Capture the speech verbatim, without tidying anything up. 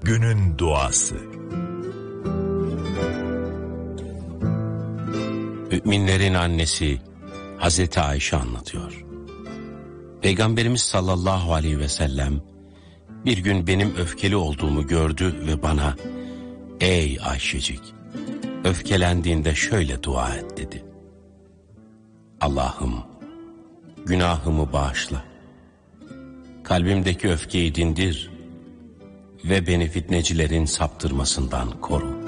Günün duası. Müminlerin annesi Hazreti Ayşe anlatıyor. Peygamberimiz sallallahu aleyhi ve sellem bir gün benim öfkeli olduğumu gördü ve bana "Ey Ayşecik, öfkelendiğinde şöyle dua et" dedi. Allah'ım, günahımı bağışla, kalbimdeki öfkeyi dindir ve beni fitnecilerin saptırmasından koru.